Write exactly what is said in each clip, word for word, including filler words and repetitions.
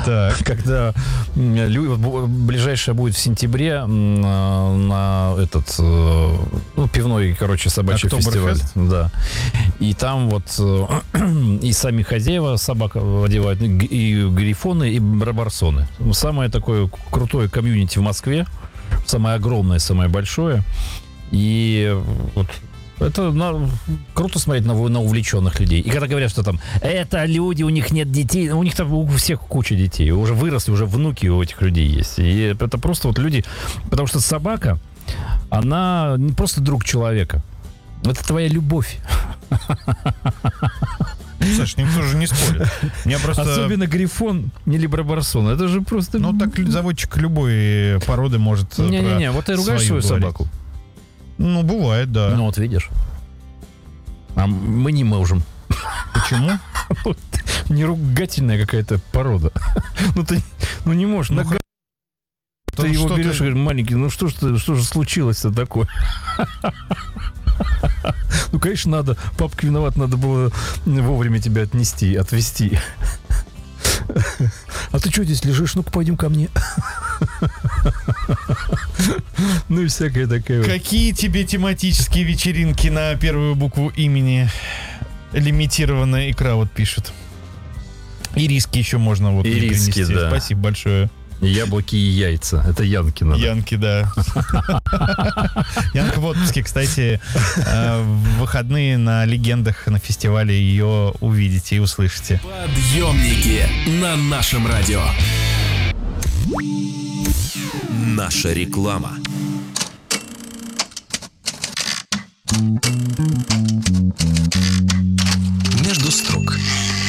Так. Когда ближайшее будет в сентябре на этот ну, пивной, короче, собачий фестиваль. Да. И там вот и сами хозяева собак одевают, и грифоны, и барсоны. Самое такое крутое комьюнити в Москве. Самое огромное, самое большое. И вот это на, круто смотреть на, на увлеченных людей. И когда говорят, что там это люди, у них нет детей, у них там у всех куча детей, уже выросли, уже внуки у этих людей есть. И это просто вот люди, потому что собака, она не просто друг человека, это твоя любовь. Саш, никто же не спорит. Мне просто... Особенно грифон или барсон. Это же просто... Ну, так заводчик любой породы может... Не-не-не, вот ты ругаешь свою говорить. собаку? Ну, бывает, да. Ну, вот видишь. А мы не можем. Почему? Неругательная какая-то порода. Ну, ты ну, не можешь. Ну, нага... Ты его берешь и говоришь, маленький, ну что ж что же случилось-то такое? Ну, конечно, надо. Папка виноват, надо было вовремя тебя отнести, отвезти. А ты что здесь лежишь? Ну-ка, пойдем ко мне. Ну и всякая такая. Какие тебе тематические вечеринки на первую букву имени? Лимитированная икра вот пишет. Ириски еще можно вот Ириски, принести. Да. Спасибо большое. Яблоки и яйца. Это Янки надо. Янки, да. Янка в отпуске, кстати, в выходные на Легендах на фестивале ее увидите и услышите. Подъемники на нашем радио. Наша реклама. Между строк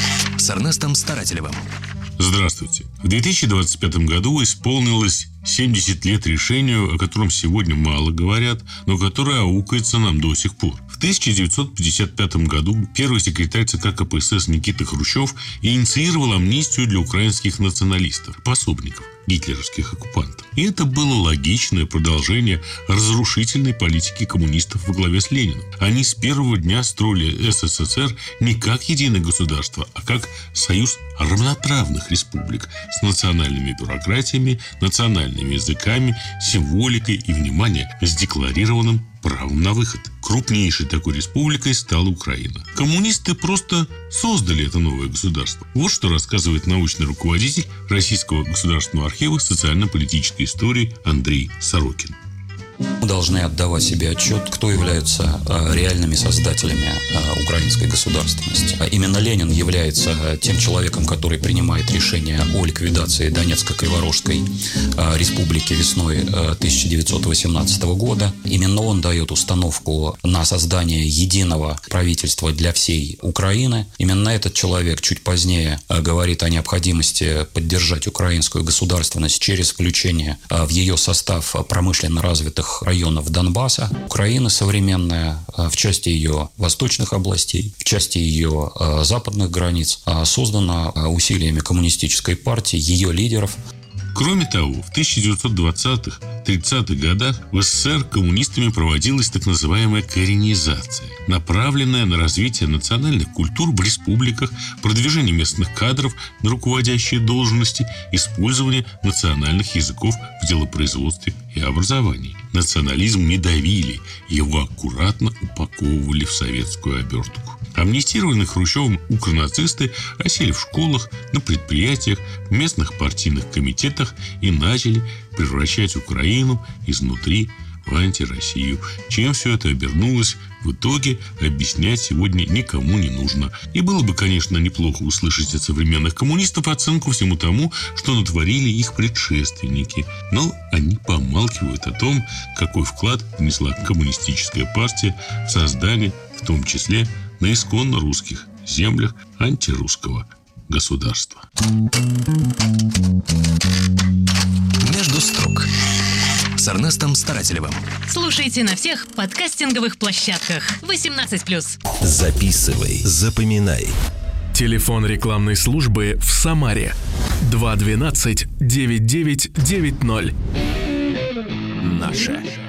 с Эрнестом Старателевым. Здравствуйте. В две тысячи двадцать пятом году исполнилось семьдесят лет решению, о котором сегодня мало говорят, но которое аукается нам до сих пор. В тысяча девятьсот пятьдесят пятом году первый секретарь ЦК КПСС Никита Хрущев инициировал амнистию для украинских националистов, пособников гитлеровских оккупантов. И это было логичное продолжение разрушительной политики коммунистов во главе с Лениным. Они с первого дня строили СССР не как единое государство, а как союз равноправных республик с национальными бюрократиями, национальными языками, символикой и, внимание, с декларированным правом на выход. Крупнейшей такой республикой стала Украина. Коммунисты просто создали это новое государство. Вот что рассказывает научный руководитель Российского государственного архива социально-политической истории Андрей Сорокин. Мы должны отдавать себе отчет, кто являются э, реальными создателями э, украинской государственности. Именно Ленин является э, тем человеком, который принимает решение о ликвидации Донецко-Криворожской э, республики весной э, тысяча девятьсот восемнадцатого года. Именно он дает установку на создание единого правительства для всей Украины. Именно этот человек чуть позднее э, говорит о необходимости поддержать украинскую государственность через включение э, в ее состав промышленно развитых районов Донбасса. Украина современная в части ее восточных областей, в части ее западных границ создана усилиями коммунистической партии, ее лидеров. Кроме того, в тысяча девятьсот двадцатых-тридцатых годах в СССР коммунистами проводилась так называемая коренизация, направленная на развитие национальных культур в республиках, продвижение местных кадров на руководящие должности, использование национальных языков в делопроизводстве и образовании. Национализм не давили, его аккуратно упаковывали в советскую обертку. Амнистированные Хрущевым укронацисты осели в школах, на предприятиях, в местных партийных комитетах и начали превращать Украину изнутри в антироссию. Чем все это обернулось, в итоге объяснять сегодня никому не нужно. И было бы, конечно, неплохо услышать от современных коммунистов оценку всему тому, что натворили их предшественники. Но они помалкивают о том, какой вклад внесла коммунистическая партия в создание, в том числе, на исконно русских землях антирусского государства. Между строк с Эрнестом Старателевым. Слушайте на всех подкастинговых площадках. восемнадцать плюс. Записывай, запоминай. Телефон рекламной службы в Самаре два двенадцать девять девять девять ноль. Наше